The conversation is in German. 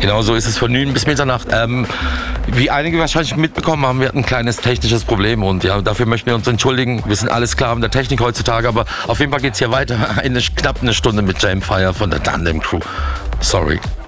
Genau so ist es von 9 bis Mitternacht. Wie einige wahrscheinlich mitbekommen haben, wir hatten ein kleines technisches Problem und ja, dafür möchten wir uns entschuldigen. Wir sind alle Sklaven der Technik heutzutage, aber auf jeden Fall geht es hier weiter. Knapp eine Stunde mit Jamfire von der Tandem Crew. Sorry.